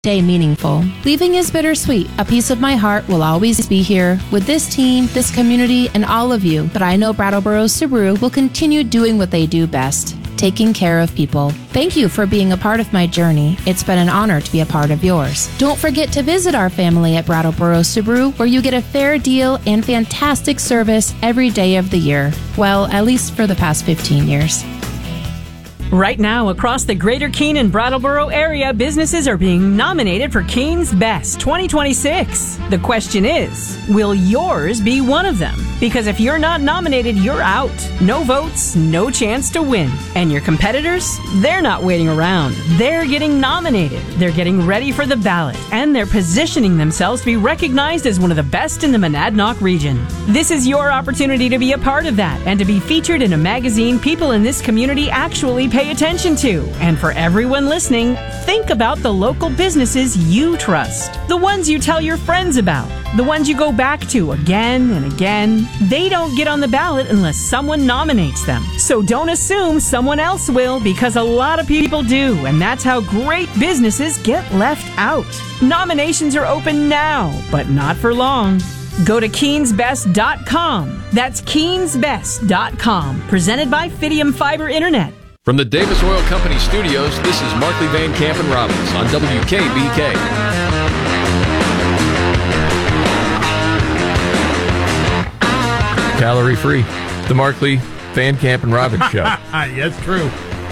day meaningful. Leaving is bittersweet. A piece of my heart will always be here with this team, this community, and all of you. But I know Brattleboro Subaru will continue doing what they do best, taking care of people. Thank you for being a part of my journey. It's been an honor to be a part of yours. Don't forget to visit our family at Brattleboro Subaru, where you get a fair deal and fantastic service every day of the year. Well, at least for the past 15 years. Right now, across the greater Keene and Brattleboro area, businesses are being nominated for Keene's Best 2026. The question is, will yours be one of them? Because if you're not nominated, you're out. No votes, no chance to win. And your competitors? They're not waiting around. They're getting nominated. They're getting ready for the ballot. And they're positioning themselves to be recognized as one of the best in the Monadnock region. This is your opportunity to be a part of that and to be featured in a magazine people in this community actually pay attention to. And for everyone listening, think about the local businesses you trust. The ones you tell your friends about. The ones you go back to again and again. They don't get on the ballot unless someone nominates them. So don't assume someone else will, because a lot of people do. And that's how great businesses get left out. Nominations are open now, but not for long. Go to KeenesBest.com. That's KeenesBest.com. Presented by Fidium Fiber Internet. From the Davis Oil Company studios, this is Markley, Van Camp, and Robbins on WKBK. Calorie-free. The Markley, Van Camp, and Robbins show. Yes, true.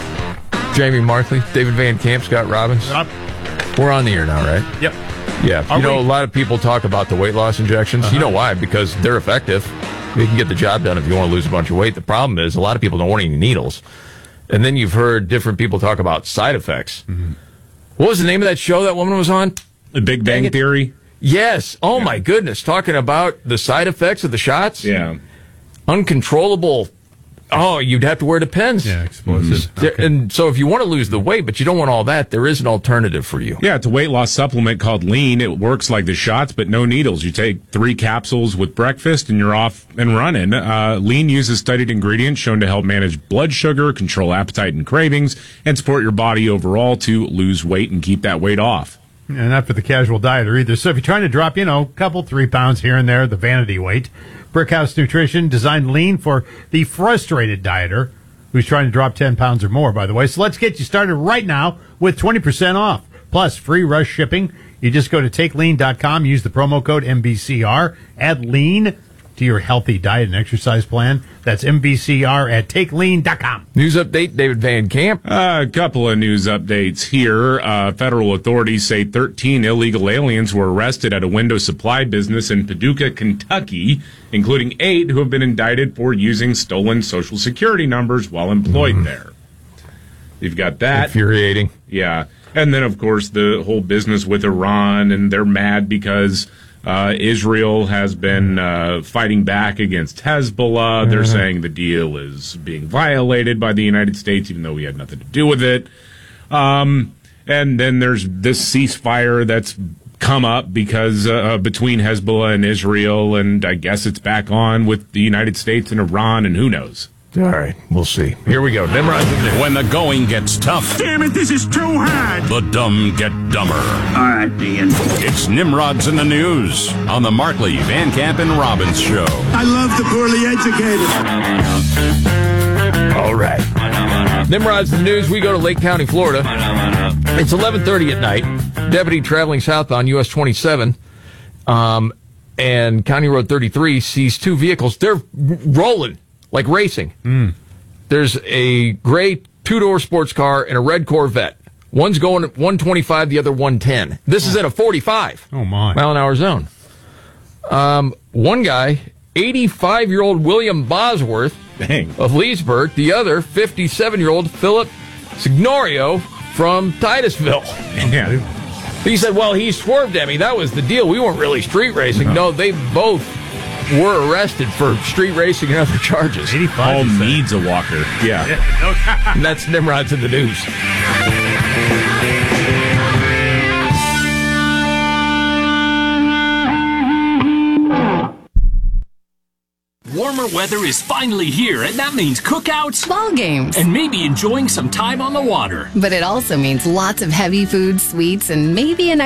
Jamie Markley, David Van Camp, Scott Robbins. Yep. We're on the air now, right? Yep. Yeah. A lot of people talk about the weight loss injections. You know why? Because they're effective. They can get the job done if you want to lose a bunch of weight. The problem is a lot of people don't want any needles. And then you've heard different people talk about side effects. Mm-hmm. What was the name of that show that woman was on? The Big Bang Theory? Yes. Oh, my goodness. Talking about the side effects of the shots? Yeah. Uncontrollable. Oh, you'd have to wear Depends. Yeah, explosive. Okay. And so if you want to lose the weight, but you don't want all that, there is an alternative for you. Yeah, it's a weight loss supplement called Lean. It works like the shots, but no needles. You take 3 capsules with breakfast, and you're off and running. Lean uses studied ingredients shown to help manage blood sugar, control appetite and cravings, and support your body overall to lose weight and keep that weight off. And not for the casual dieter either. So if you're trying to drop, a couple, 3 pounds here and there, the vanity weight, Brickhouse Nutrition designed Lean for the frustrated dieter who's trying to drop 10 pounds or more, by the way. So let's get you started right now with 20% off, plus free rush shipping. You just go to TakeLean.com, use the promo code MBCR, add Lean to your healthy diet and exercise plan. That's MBCR at TakeLean.com. News update, David Van Camp. A couple of news updates here. Federal authorities say 13 illegal aliens were arrested at a window supply business in Paducah, Kentucky, including 8 who have been indicted for using stolen Social Security numbers while employed there. You've got that. Infuriating. Yeah. And then, of course, the whole business with Iran, and they're mad because Israel has been fighting back against Hezbollah. They're saying the deal is being violated by the United States, even though we had nothing to do with it. And then there's this ceasefire that's come up because between Hezbollah and Israel, and I guess it's back on with the United States and Iran, and who knows. All right, we'll see. Here we go. Nimrod. When the going gets tough. Damn it, this is too hard. The dumb get dumber. All right, Ian. It's Nimrod's in the News on the Markley, Van Camp, and Robbins show. I love the poorly educated. All right. Nimrod's in the News. We go to Lake County, Florida. It's 11:30 at night. Deputy traveling southbound US 27 and County Road 33 sees 2 vehicles. They're rolling. Like racing. There's a gray 2-door sports car and a red Corvette. One's going at 125, the other 110. This is at a 45 mile an hour zone. One guy, 85-year-old William Bosworth of Leesburg. The other, 57-year-old Philip Signorio from Titusville. Yeah. He said, well, he swerved at me. That was the deal. We weren't really street racing. No, they both were arrested for street racing and other charges. 85. Paul needs a walker. Yeah. And that's Nimrod's in the News. Warmer weather is finally here, and that means cookouts, ball games, and maybe enjoying some time on the water. But it also means lots of heavy food, sweets, and maybe an